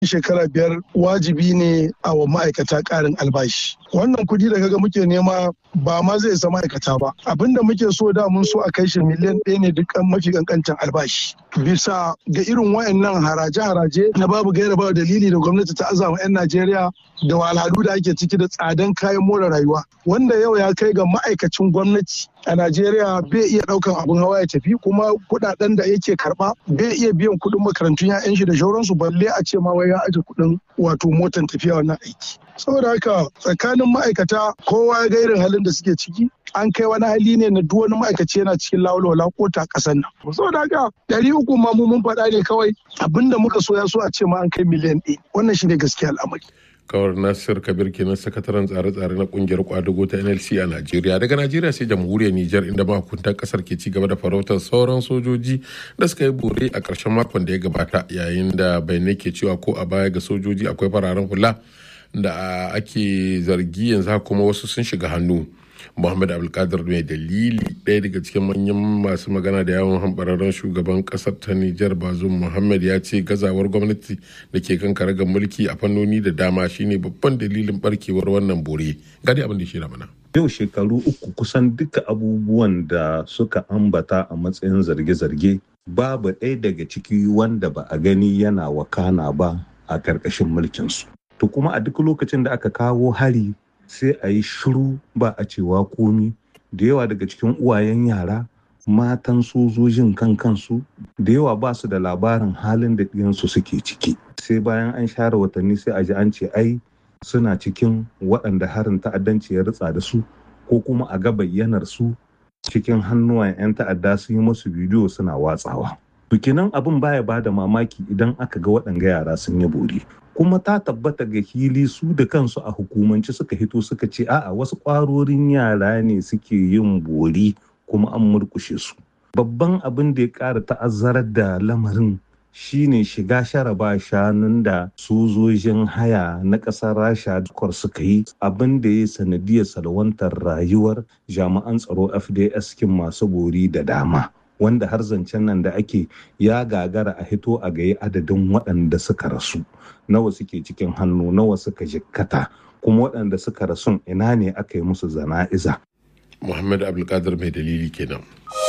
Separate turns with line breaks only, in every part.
shekara 5 wajibi ne a wa ma'aikata ƙarin albashi. Wannan kuɗi da kaga muke nema ba ma zai isa ma'aikata ba. Abinda muke so da mun so a kai shi miliyan 1 ne dukkan mafi kankancin albashi. Bisa ga irin wayannan haraje-haraje na babu gaira babu dalili da gwamnati ta azama 'yan Najeriya da wahalhalu da ake ciki da tsadan kayan more rayuwa. Wanda yau ya kai ga ma'aikacin gwamnati a Najeriya bai iya ɗaukan abin hawa ya tafi, kuma kuɗaɗen da yake karɓa bai iya biyan kuɗin makarantun 'ya'yan shi da shauransu, balle a ce ma wai ya aje kuɗin wato motan tafiya wannan aiki. Saboda haka tsakanin ma'aikata kowa ya ga irin halin da suke ciki, an kai wani hali ne na duk wani ma'aikaci yana cikin lawalwala ko ta ƙasar nan. Saboda haka 300 ma mun faɗa ne kawai, abinda muka so ya so a ce ma an kai miliyan 1. Wannan shi ne gaskiya al'amari.
Kawar Nasir Kabir kenan sakataren tsare-tsare na kungiyar kwadago ta NLC a Najeriya. Daga Najeriya sai jamhuriyar Nijar, inda mahukuntan kasar ke ci gaba da farautar sauran sojoji da suka yi bore a ƙarshen makon da ya gabata, yayin da bayanai ke cewa ko a baya ga sojoji akwai fararen hula da ake zargi yanzu kuma wasu sun shiga hannu. Muhammad Abdulkadir mai dalili, ɗaya daga cikin manyan masu magana da yawon hambararren shugaban ƙasar ta Nijar Bazoum Muhammad, ya ce gazawar gwamnati da ke kan karagar mulki a fannoni da dama shine babban dalilin barkewar wannan bore. Gadi abin da shi mana.
Yau shekaru 3 kusan duka abubuwan da suka ambata a matsayin zarge-zarge babu ɗaya daga ciki wanda ba a gani yana wakana ba a ƙarƙashin mulkinsu. To kuma a duk lokacin da aka kawo hari sai a yi shiru ba a cewa komi. Da yawa daga cikin uwayen yara, matan sojojin kansu da yawa ba su da labarin halin da ɗiyansu suke ciki. Sai bayan an share watanni sai a ji an ce ai suna cikin waɗanda harin ta'addanci ya ritsa da su, ko kuma a ga bayyanar su cikin hannuwan 'yan ta'adda sun yi musu bidiyo suna watsawa. Bikinan abin baya ba da mamaki idan aka ga waɗanga yara sun yi bori. Kuma ta tabbata ga hili su da kansu a hukumance suka hito suka ce a'a wasu ƙwarorin yara ne suke yin bori kuma an murkushe su. Babban abin da ya ƙara ta'azzarar da lamarin shine shiga sharaba shanun da sojojin haya na ƙasar Rasha suka yi, abin da ya sanadiyar salwantar rayuwar jami'an tsaro FDS kin masu bori da dama, wanda har zancen nan da ake ya gagara a hito a gayi adadin waɗanda suka rasu, nawa suke cikin hannu, nawa suka jikkata, kuma waɗanda suka rasun ina ne aka yi musu zana'iza.
Muhammad Abdulkadir mai dalili kenan.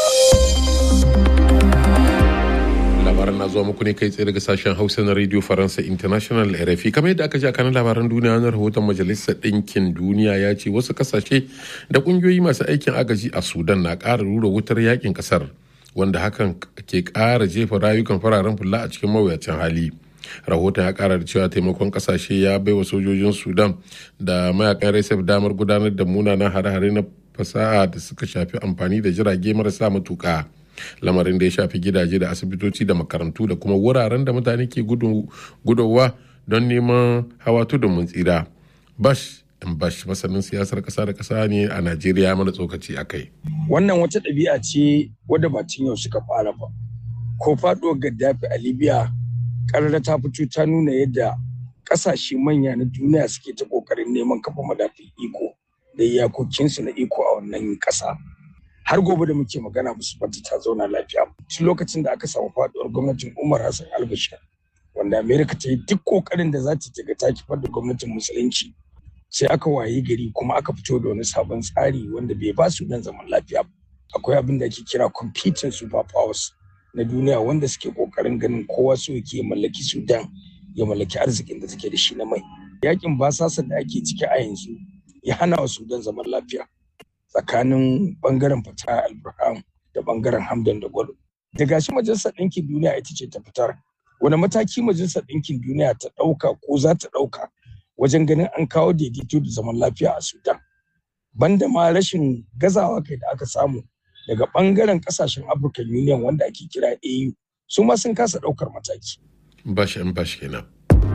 Labaran na zuwa muku ne kai tsaye daga sashen Hausa na Radio Faransa International RFI. Kamar yadda aka ji a kanan labaran duniya, na rahoton Majalisar Ɗinkin Duniya ya ce wasu kasashe da ƙungiyoyi masu aikin agaji a Sudan na ƙara rura wutar yakin ƙasar, wanda hakan ke ƙara jefa rayukan fararen fulla a cikin mawuyacin hali. Rahoton ya ƙara da cewa taimakon ƙasashe ya bai wa sojojin Sudan da mayakan RSF damar gudanar da munanan hare-hare na fasaha da suka shafi amfani da jirage marasa matuƙa, lamarin da ya shafi gidaje da asibitoci da makarantu da kuma wuraren da mutane ke gudowa don neman hawa tudun mun tsira. Bash masanin siyasar ƙasa da ƙasa ne a Najeriya, mana tsokaci a kai.
Wannan wata ɗabi'a ce wadda ba tun yau suka fara ba. Ko faɗuwar Gaddafi a Libya, ƙarara ta fito ta nuna yadda ƙasashe manya na duniya suke ta ƙoƙarin neman kafa madafin iko da iyakokinsu na iko a wannan ƙasa. Har gobe da muke magana musu bata ta zauna lafiya. Tun lokacin da aka samu faɗuwar gwamnatin Umar Hassan al-Bashir, wanda Amerika ta yi duk ƙoƙarin da za ta ga ta kifar da gwamnatin musulunci, sai aka waye gari kuma aka fito da wani sabon tsari wanda bai ba su dan zaman lafiya. Akwai abin da ake kira competing superpowers na duniya wanda suke kokarin ganin kowa so yake mallaki Sudan, ya mallaki arzikin da take da shi na mai. Yakin basasa da ake ciki a yanzu ya hana wa Sudan zaman lafiya tsakanin bangaren Fatah al-Burhan da bangaren Hamdan da Gwado. Da gashi Majalisar Ɗinkin Duniya ita ce ta fitar. Wani mataki Majalisar Ɗinkin Duniya ta ɗauka ko za ta ɗauka wajen ganin an kawo daidaito da zaman lafiya a Sudan, banda ma rashin gazawa kai da aka samu daga bangaren kasashen African Union wanda ake kira AU, su ma sun kasa daukar mataki.
Bash kenan.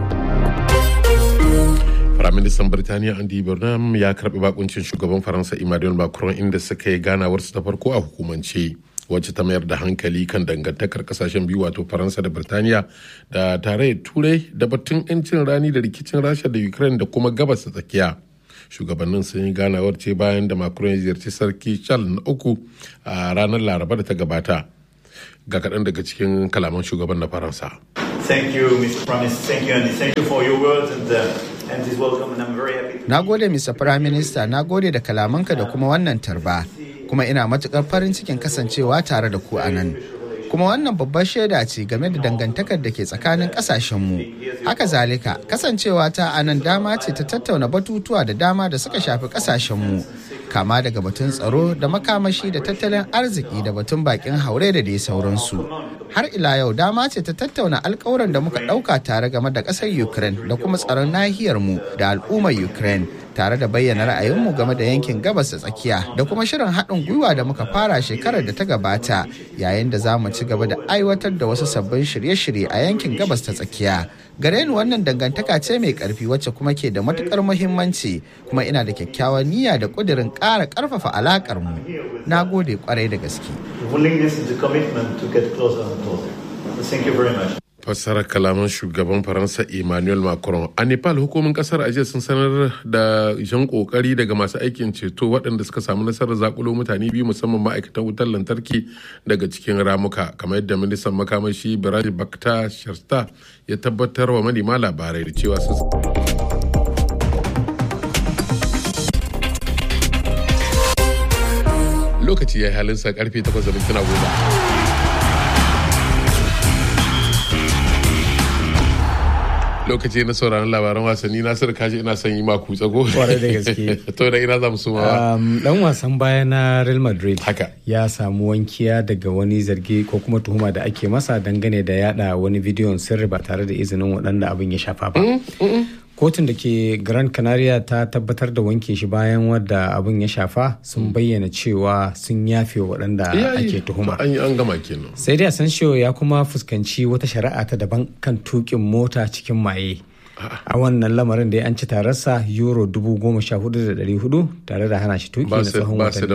Firaministan Birtaniya Andy Burnham ya karbi bakuncin shugaban Faransa Emmanuel Macron, inda suka yi ganawarsu ta farko a hukumance, wacce ta mayar da hankali kan dangantakar kasashen biyu, wato Faransa da Birtaniya, da tarayyar Turai, da batun 'yancin rani da rikicin Rasha da Ukraine da kuma gabas ta tsakiya. Shugabannin sun yi ganawar ce bayan da Macron ya ziyarci Sarki Charles na 3 a ranar Laraba da ta gabata. Ga kaɗan daga cikin kalaman shugaban na Faransa.
Thank you, Mr. Prime Minister. Thank you, Andy. Thank you for your words and this welcome, and I'm very happy.
Na gode, Mr. Prime Minister. Na gode da kalamanka da kuma wannan tarba. Kuma ina matuƙar farin cikin kasancewa tare da ku a nan. Kuma wannan babbar shaida ce game da dangantakar da ke tsakanin ƙasashenmu. Haka zalika, kasancewa ta a nan dama ce ta tattauna batutuwa da dama da suka shafi ƙasashenmu. Kama daga batun tsaro da makamashi da tattalin arziki da batun bakin haure da dai sauransu. Har ila yau dama ce ta tattauna alkawuran da muka ɗauka tare game da ƙasar Ukraine da kuma tsaron nahiyarmu da al'ummar Ukraine, tare da bayyana ra'ayinmu game da yankin gabas da tsakiya da kuma shirin haɗin gwiwa da muka fara shekarar da ta gabata, yayin da za mu ci gaba da aiwatar da wasu sabbin shirye-shirye a yankin gabas ta tsakiya. Gare ni wannan dangantaka ce mai ƙarfi wacce kuma ke da matuƙar muhimmanci, kuma ina da kyakkyawan niyya da ƙudurin ƙara ƙarfafa alaƙar mu. Na gode ƙwarai da gaske.
Fassarar kalaman shugaban Faransa Emmanuel Macron. A Nepal, hukumin kasar ajiya sun sanar da jan kokari daga masu aikin ceto waɗanda suka samu nasarar zakulo mutane biyu, musamman ma'aikatan wutar lantarki daga cikin ramuka, kamar yadda ministan makamashi Biraj Bakta Sharsta ya tabbatar wa manema labarai da cewa sun lokaci ya yi halinsa karfe 8:10. Lokaci na sauraron labaran wasanni. Nasiru kaji ina son yi maku tsago.
Kwarai da gaske.
To da ina za mu suma.
Dan wasan baya na Real Madrid
haka
ya samu wankiya daga wani zargi ko kuma tuhuma da ake masa dangane da yada wani bidiyon sirri ba tare da izinin waɗanda abin ya shafa ba. Kotun da ke Gran Canaria ta tabbatar da wanke shi bayan wadda abin ya shafa sun bayyana cewa sun yafe waɗanda ake tuhuma.
An gama kenan. Sai
dai Asensio ya kuma fuskanci wata shari'a ta daban kan tukin mota cikin maye. A wannan lamarin da an ci tararsa euro 14,400 tare da hana shi tuki na tsawon watanni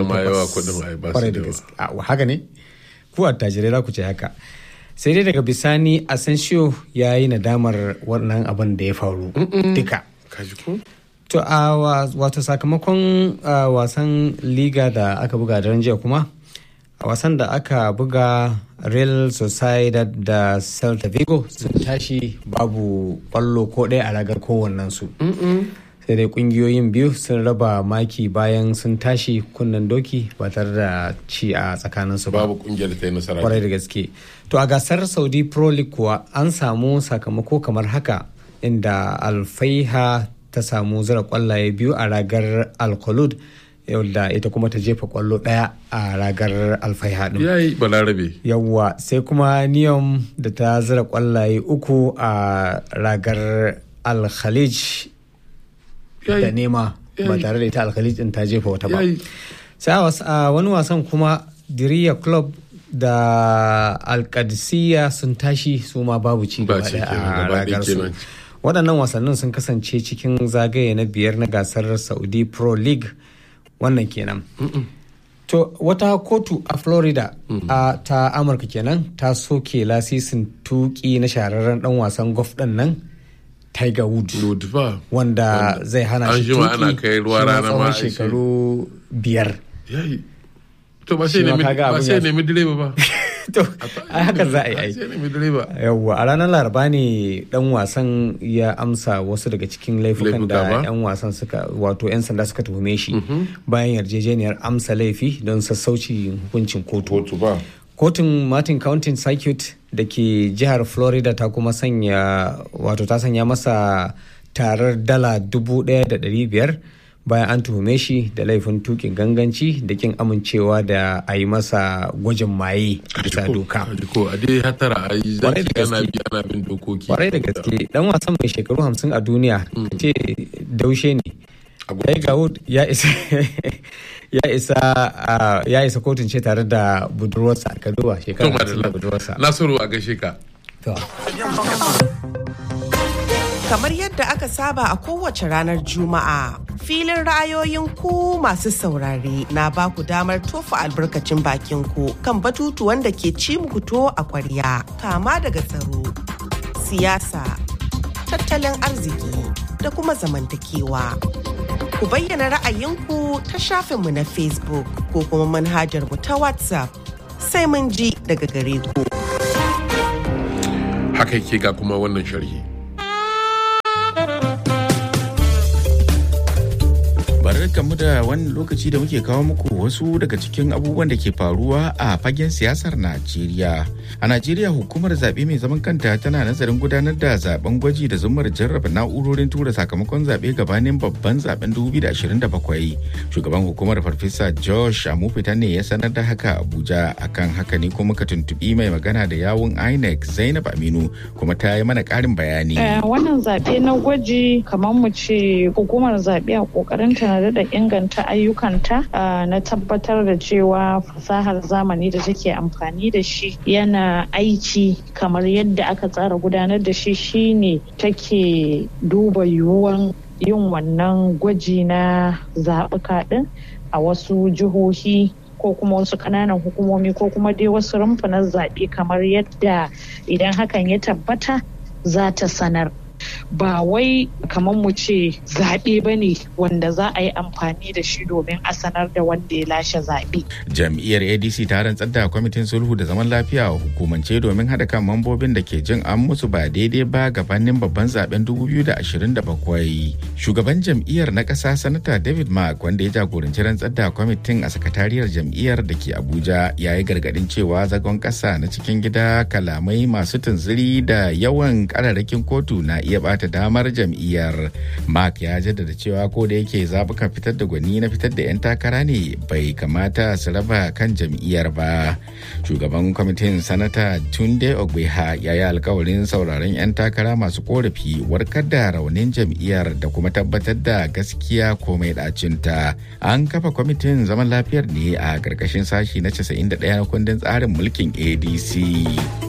8. Haka ne? Ku attajirai za ku ce haka. Sai dai daga bisani Asensio ya yi nadamar wannan abin da ya faru duka. To a wato sakamakon wasan liga da aka buga daren jiya kuma, a wasan da aka buga Real Sociedad da Celta Vigo sun tashi babu kwallo ko ɗaya a ragar kowannensu. Sai dai kungiyoyin biyu sun raba maki bayan sun tashi kunnen doki ba tare da ci a tsakaninsu ba.
Babu kungiyar da ta yi nasara.
Kwarai da gaske. To a gasar Saudi Pro League kuwa an samu sakamako kamar haka, inda Al-Faiha ta samu zira kwallaye biyu a ragar Al-Khulud, da ita kuma ta jefa kwallo ɗaya a ragar Al-Faiha din.
Yayi balarabe.
Yawwa, sai kuma Niyom da ta zira kwallaye uku a ragar Al-Khalij da nema ba tare da ita Al-Khalij din ta jefa wata ba. Sai a wani wasan kuma Diriyya Club da Al-Qadisiyya sun tashi su ma babu ci gaba a ragar su. Waɗannan wasannin sun kasance cikin zagaye na 5 na gasar Saudi Pro League wannan kenan. To wata kotu a Florida ta Amurka kenan ta soke lasisin tuki na shahararren dan wasan golf din nan Tiger Woods, wanda zai hana shi tuki
ana kai ruwa rana ma
shekaru 5.
To ba sai nemi direba ba.
To haka za a yi. Yawwa, a ranar Laraba ne dan wasan ya amsa wasu daga cikin laifukan da 'yan wasan wato 'yan sanda suka tuhume shi bayan yarjejeniyar amsa laifi don sassauci hukuncin kotu. Kotun Martin County Circuit da ke jihar Florida ta kuma sanya masa tarar dala 1,500 bayan an tuhume shi da laifin tukin ganganci da kin amincewa da a yi masa gwajin maye bisa doka. Kwarai da gaske, dan wasan mai shekaru 50 a duniya ce daushe ne. Tiger Woods ya isa kotun ce tare da budurwarsa, ka duba shekaru 50 da budurwarsa.
Nasiru a gaishe ka.
Kamar yadda aka saba a kowace ranar Juma'a, filin ra'ayoyin ku masu saurare na ba ku damar tofa albarkacin bakin ku kan batutuwan da ke ci muku to a kwarya, kama daga tsaro, siyasa, tattalin arziki da kuma zamantakewa. Ku bayyana ra'ayinku ta shafinmu na Facebook ko kuma manhajar mu ta WhatsApp, sai mun ji daga gare ku.
haka yake ga kuma wannan sharhi.
Barkanmu da wannan lokaci da muke kawo muku wasu daga cikin abubuwan da ke faruwa a fagen siyasar Najeriya. A Najeriya hukumar zaɓe mai zaman kanta tana nazarin gudanar da zaben gwaji da zumar jarraba na'urorin tura sakamakon zaɓe gabanin babban zaben 2027. Shugaban hukumar Farfesa Josh Amufita ne ya sanar da haka Abuja. Akan haka ne kuma ka tuntuɓi mai magana da yawun INEC Zainab Aminu kuma ta yi mana ƙarin bayani.
Wannan zaɓe na gwaji kamar mu ce hukumar zaɓe a ƙoƙarinta na da inganta ayyukanta na tabbatar da cewa fasahar zamani da take amfani da shi yana aiki kamar yadda aka tsara gudanar da shi shine take duba yiwuwan yin wannan gwaji na zaɓuka ɗin a wasu jihohi ko kuma wasu ƙananan hukumomi ko kuma dai wasu rumfunan zaɓe kamar yadda idan hakan ya tabbata za ta sanar. Ba wai kamar mu ce zaɓe ba ne wanda za a yi amfani da shi domin a sanar da wanda ya lashe zaɓe.
Jam'iyyar ADC ta rantsar da kwamitin sulhu da zaman lafiya a hukumance domin haɗa kan mambobin da ke jin an musu ba daidai ba gabanin babban zaben 2027. Shugaban jam'iyyar na ƙasa Sanata David Mark wanda ya jagoranci rantsar da kwamitin a sakatariyar jam'iyyar da ke Abuja ya yi gargaɗin cewa zagon ƙasa na cikin gida kalamai masu tunziri da yawan ƙararrakin kotu na iya bata damar jam'iyyar. Mark ya jaddada cewa ko da yake zabukan fitar da gwani na fitar da 'yan takara ne bai kamata su raba kan jam'iyyar ba. Shugaban kwamitin Sanata Tunde Ogbeha ya yi alkawarin sauraron 'yan takara masu korafi, warkar da raunin jam'iyyar da kuma tabbatar da gaskiya ko mai dacinta. An kafa kwamitin zaman lafiyar ne a ƙarƙashin sashi na 91 na kundin tsarin mulkin ADC.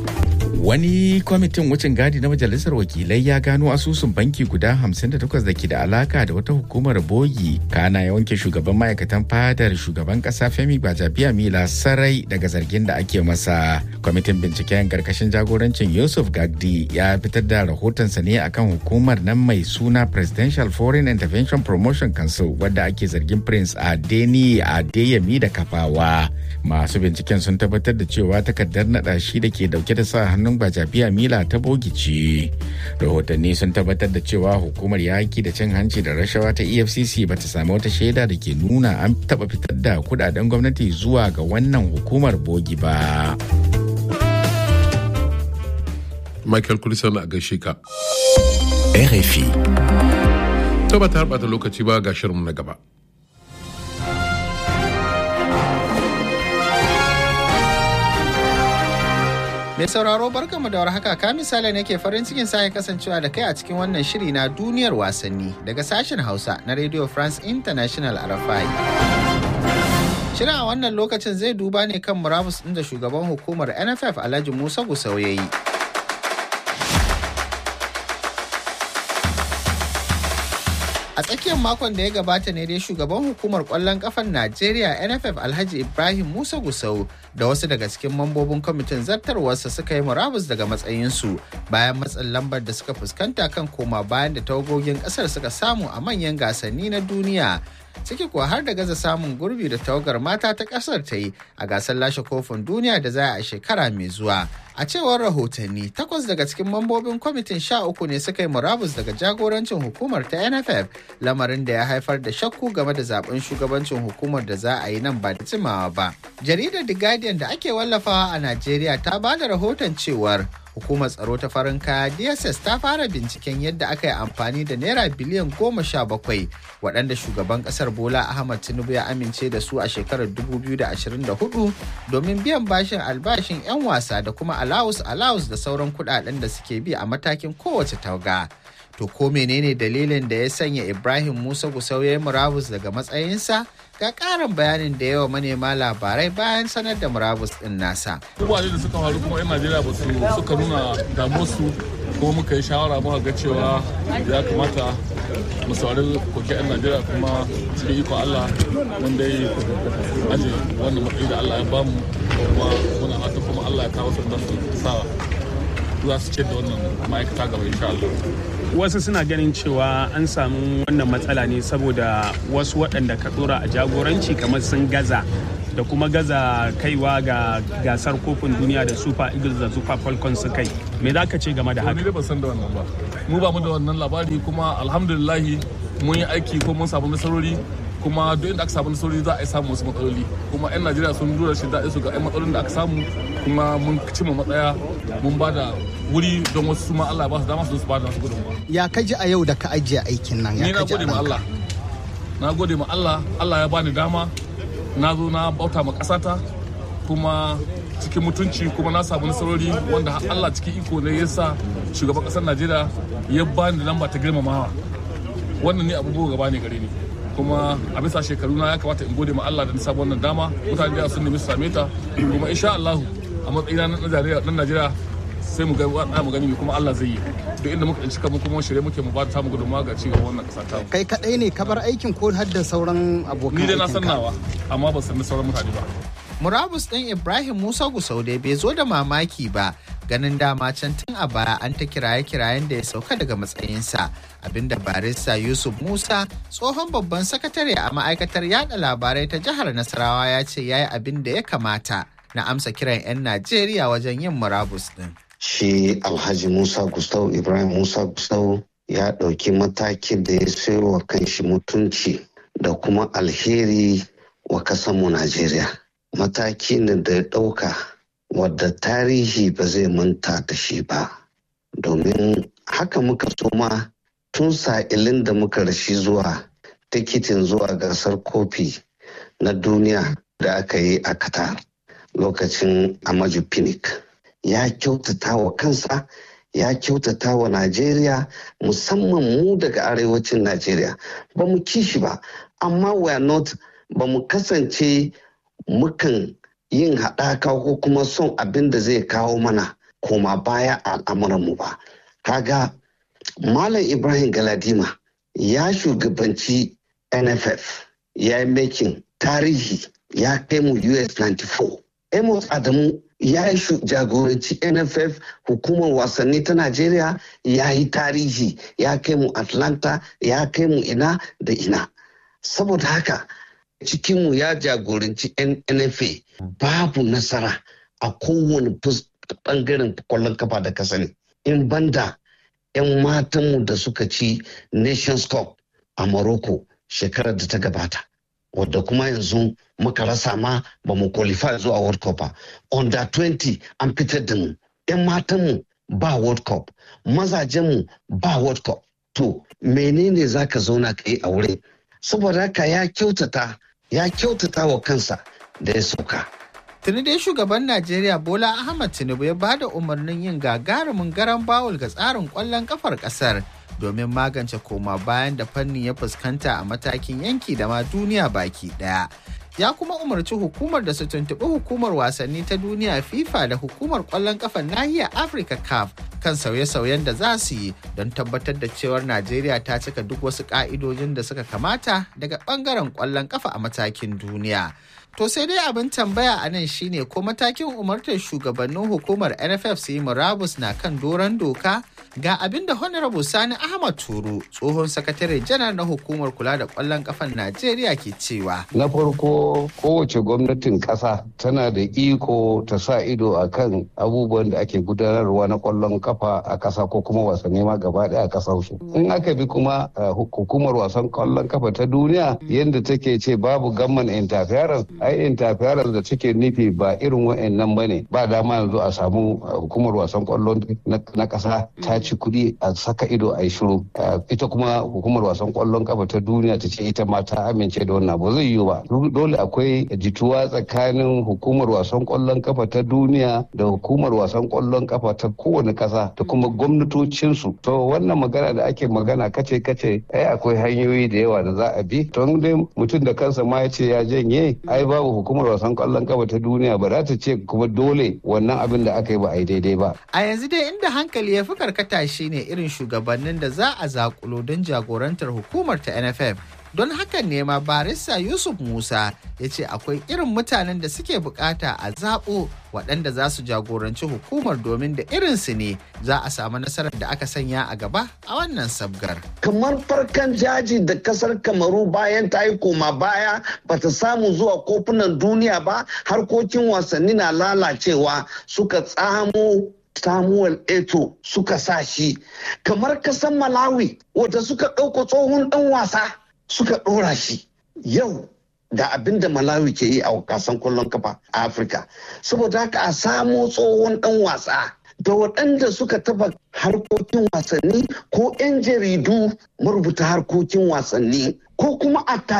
Wani kwamitin wucin gadi na majalisar wakilai ya gano asusun banki guda 58 da ke da alaka da wata hukumar bogi. Kana ya wanke shugaban ma'aikatan fadar shugaban kasa Femi Gbajabiamila sarai daga zargin da ake masa. Kwamitin binciken karkashin jagorancin Yusuf Gagdi ya fitar da rahotonsa ne akan hukumar nan mai suna Presidential Foreign Intervention Promotion Council wadda ake zargin Prince Adeni Adeyemi da kafawa. Masu binciken sun tabbatar da cewa takardar naɗa shi da ke dauke da sa hannun Gbajabiamila ta bogice. Rahotanni sun tabbatar da cewa hukumar yaki da cin hanci da rashawa ta EFCC ba ta sami wata shaida da ke nuna an taɓa fitar da kudaden gwamnati zuwa ga wannan hukumar bogi ba.
Michael Kulisan a gaishe ka.
RFI.
To ba ta harɓata lokaci ba ga shirinmu na gaba.
Mai sauraro barkanmu da warhaka, ka misali ne ke farin cikin sake kasancewa da kai a cikin wannan shiri na duniyar wasanni daga sashen Hausa na Radio France International RFI. Shirin a wannan lokacin zai duba ne kan murabus ɗin da shugaban hukumar NFF Alhaji Musa Gusau ya yi. A tsakiyar makon da ya gabata ne dai shugaban hukumar kwallon kafar Najeriya NFF Alhaji Ibrahim Musa Gusau da wasu daga cikin mambobin kwamitin zartarwarsa suka yi murabus daga matsayinsu bayan matsin lambar da suka fuskanta kan koma bayan da tawagogin kasar suka samu a manyan gasanni na duniya. Ciki kuwa har da gaza samun gurbi da tawagar mata ta kasar ta yi a gasar lashe kofin duniya da za a shekara mai zuwa. A cewar rahotanni, 8 daga cikin mambobin kwamitin 13 ne suka yi murabus daga jagorancin hukumar ta NFF, lamarin da ya haifar da shakku game da zaben shugabancin hukumar da za a yi nan ba da jimawa ba. Jaridar The Guardian da ake wallafawa a Najeriya ta ba da rahoton cewar hukumar tsaro ta farin kaya DSS ta fara binciken yadda aka yi amfani da naira biliyan 17 waɗanda shugaban ƙasar Bola Ahmad Tinubu ya amince da su a shekarar 2024 domin biyan bashin albashin 'yan wasa da kuma alawus da sauran kuɗaɗen da suke bi a matakin kowace tauga. To ko menene dalilin da ya sanya Ibrahim Musa Gusau ya yi murabus daga matsayinsa? Ga ƙarin bayanin da yawa manema labarai bayan sanar da murabus ɗin nasa.
Abubuwa da suka faru kuma 'yan Najeriya ba su suka nuna damuwarsu kuma muka yi shawara muka ga cewa ya kamata mu saurari koke 'yan Najeriya kuma cikin ikon Allah wanda ya aje wannan matsayi da Allah ya bamu kuma muna fata kuma Allah ya kawo sanda su sa za su ce da wannan ma'aikata gaba insha Allah.
Wasu suna ganin cewa an samu wannan matsala ne saboda wasu waɗanda ka tsora a jagoranci kamar sun gaza da kuma gaza kaiwa ga gasar kofin duniya da Super Eagles da Super Falcons su kai. Me za ka ce game da haka?
Ni dai ban san da wannan ba. Mu ba mu da wannan labari kuma alhamdulillahi mun yi aiki ko mun samu nasarori kuma duk inda aka samu nasarori za a yi samu wasu matsaloli kuma 'yan Najeriya sun lura shi daɗi su ga 'yan matsalolin da aka samu kuma mun cimma matsaya mun ba da wuri don wasu ma Allah ba su dama su ba da nasu gudunmawa.
Ya kaji a yau da ka ajiye aikin nan?
Ni na gode ma Allah. Na gode ma Allah. Allah ya bani dama. Na zo na bauta ma ƙasata kuma cikin mutunci kuma na samu nasarori wanda Allah cikin iko ne ya sa shugaban ƙasar Najeriya ya bani da lamba ta girmamawa. Wannan ne abubuwa gaba ne gare ni. Kuma a bisa shekaru na ya kamata in gode ma Allah da na samu wannan dama. Mutane da sun nemi su same ta kuma insha Allah a matsayina na Najeriya sai mu ga mu gani kuma Allah zai yi. Duk inda muka cika mu kuma shirye muke mu ba ta mu gudunmawa ga ci gaban wannan ƙasa ta.
Kai kadai ne ka bar aikin ko har da sauran abokan aikin ka?
Ni dai na san nawa amma ban san sauran mutane ba.
Murabus ɗin Ibrahim Musa Gusau dai bai zo da mamaki ba ganin dama can tun a baya an ta kiraye-kirayen da ya sauka daga matsayinsa abinda barista Yusuf Musa tsohon babban sakatare a ma'aikatar yada labarai ta jihar Nasarawa ya ce ya yi abin da ya kamata na amsa kiran 'yan Najeriya wajen yin murabus ɗin.
Shi Alhaji Musa Gusau Ibrahim Musa Gusau ya ɗauki matakin da ya sayarwa kanshi mutunci da kuma alheri wa kasanmu Najeriya. Mataki ne da ya ɗauka wadda tarihi ba zai manta da shi ba. Domin haka muka soma tun sa'ilin da muka rashi zuwa tikitin zuwa gasar kofi na duniya da aka yi a Qatar lokacin Amaju Pinnick. Ya kyautata wa kansa, ya kyautata wa Najeriya, musamman mu daga arewacin Najeriya. Ba mu kishi ba, amma ba mu kasance mukan yin haɗaka ko kuma son abin da zai kawo mana koma baya a al'amuranmu ba. Kaga Malam Ibrahim Galadima ya shugabanci NFF, ya yi making tarihi, ya kai mu US 94. Amos Adamu ya yi jagoranci NFF, hukumar wasanni ta Najeriya, ya yi tarihi, ya kai mu Atlanta, ya kai mu ina da ina. Saboda haka cikinmu ya jagoranci NFA babu nasara a kowane bangaren kwallon kafa da ka sani. In banda 'yan matanmu da suka ci Nations Cup a Morocco shekarar da ta gabata. Wadda kuma yanzu muka rasa ma ba mu qualify zuwa World Cup ba. Under 20 an fitar da mu. 'Yan matanmu ba World Cup. Mazajenmu ba World Cup. To menene za ka zauna ka yi a wurin? Saboda haka ya kyautata wa kansa da ya sauka.
Tuni dai shugaban Najeriya Bola Ahmed Tinubu ya bada umarnin yin gagarumin garan bawul ga tsarin kwallon kafar kasar domin magance koma bayan da fannin ya fuskanta a matakin yanki da ma duniya baki daya. Ya kuma umarci hukumar da su tuntuɓi hukumar wasanni ta duniya FIFA da hukumar kwallon kafar nahiyar Afirka CAF kan sauye-sauyen da za su yi don tabbatar da cewar Najeriya ta cika duk wasu ƙa'idojin da suka kamata daga ɓangaren kwallon kafa a matakin duniya. To sai dai abin tambaya a nan shine ko matakin umartar shugabannin hukumar NFF su yi murabus na kan doron doka? Ga abin da Honorable Sani Ahmad Turu, tsohon sakatare janar na hukumar kula da kwallon kafan Najeriya ke cewa.
Na farko kowace gwamnatin ƙasa tana da iko ta sa ido a kan abubuwan da ake gudanarwa na kwallon kafa a ƙasa ko kuma wasanni ma gaba ɗaya a ƙasar su. In aka bi kuma hukumar wasan kwallon kafa ta duniya yadda take ce babu gamman interference, ai interference da take nufi ba irin wa'annan bane. Ba dama yanzu a samu hukumar wasan kwallon na ƙasa ta ci kuɗi a saka ido a yi shiru. Ita kuma hukumar wasan kwallon kafa ta duniya ta ce ita ma ta amince da wannan ba zai yiwu ba. Dole akwai jituwa tsakanin hukumar wasan kwallon kafa ta duniya da hukumar wasan kwallon kafa ta kowane ƙasa da kuma gwamnatocinsu. To wannan magana da ake magana kace ai akwai hanyoyi da yawa da za a bi. To dai mutum da kansa ma ya ce ya janye ai babu hukumar wasan kwallon kafa ta duniya ba za ta ce kuma dole wannan abin da aka yi ba a yi daidai ba.
A yanzu dai inda hankali ya fi karkata shine irin shugabannin da za a zakulo don jagorantar hukumar ta NFF Don hakan ne ma barista Yusuf Musa ya ce akwai irin mutanen da suke bukata a zaɓo waɗanda za su jagoranci hukumar domin da irinsu ne za a samu nasarar da aka sanya a gaba a wannan sabgar.
Kamar farkan jaji da kasar Kamaru bayan ta yi koma baya bata samu zuwa kofunan duniya ba, harkokin wasanni na lalacewa, suka tsamo Samuel Eto'o suka sa shi. Kamar kasan Malawi wadda suka ɗauko tsohon ɗan wasa suka ɗora shi. Yau da abin da Malawi ke yi a kasan kwallon kafa a Afirka. Saboda haka a samo tsohon ɗan wasa da waɗanda suka taba harkokin wasanni ko 'yan jaridu marubuta harkokin wasanni ko kuma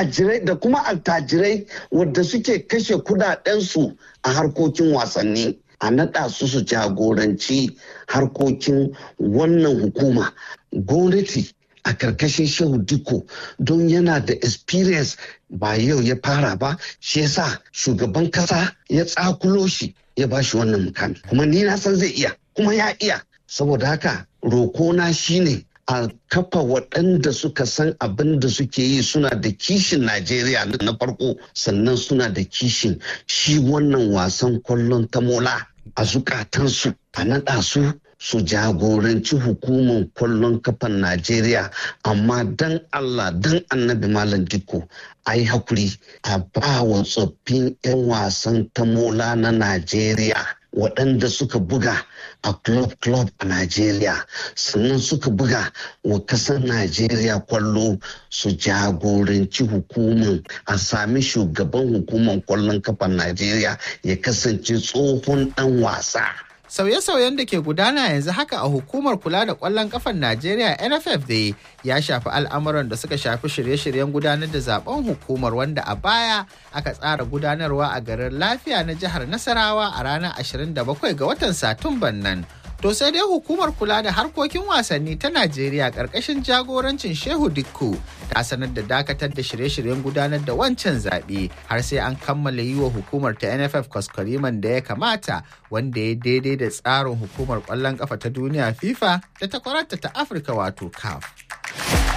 attajirai wadda suke kashe kudadensu a harkokin wasanni. A naɗa su jagoranci harkokin wannan hukuma. Gwamnati a karkashin Shehu Dikko don yana da experience ba yau ya fara ba, shi yasa shugaban kasa ya tsakulo shi ya ba shi wannan mukami. Kuma ni na san zai iya, kuma ya iya. Saboda haka rokona shine a kafa waɗanda suka san abin da suke yi, suna da kishin Najeriya na farko, sannan suna da kishin shi wannan wasan kwallon tamola a zukatansu, a naɗa su jagoranci hukumar kwallon kafan Najeriya. Amma dan Allah dan Annabi Malam Dikko a yi hakuri a ba wa tsoffin 'yan wasan tamola na Najeriya waɗanda suka buga a club a Najeriya, sannan suka buga wa ƙasar Najeriya kwallo, su jagoranci hukumar, a sami shugaban hukumar kwallon kafan Najeriya ya kasance tsohon ɗan wasa.
Sauye-sauyen da ke gudana yanzu haka a hukumar kula da ƙwallon ƙafar Najeriya NFF dai ya shafi al'amuran da suka shafi shirye-shiryen gudanar da zaben hukumar, wanda a baya aka tsara gudanarwa a garin Lafiya na jihar Nasarawa a ranar 27 ga watan Satumban nan. To sai dai hukumar kula da harkokin wasanni ta Najeriya ƙarƙashin jagorancin Shehu Dikko ta sanar da dakatar da shirye-shiryen gudanar da wancan zaɓe har sai an kammala yi wa hukumar ta NFF kwaskwariman da ya kamata, wanda ya daidai da tsarin hukumar ƙwallon ƙafa ta duniya FIFA da takwararta ta Afirka wato CAF.